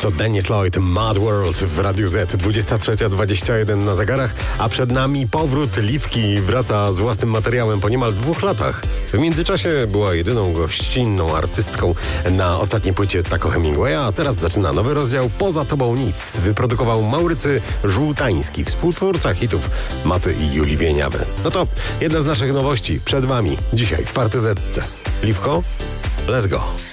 To Dennis Lloyd, Mad World w Radiu Z, 23:21 na zegarach, a przed nami powrót Liwki. Wraca z własnym materiałem po niemal 2 latach. W międzyczasie była jedyną gościnną artystką na ostatniej płycie Taco Hemingwaya, a teraz zaczyna nowy rozdział Poza tobą nic. Wyprodukował Maurycy Żółtański, współtwórca hitów Maty i Julii Wieniawy. No to jedna z naszych nowości przed wami dzisiaj w Partyzetce. Liwko, let's go.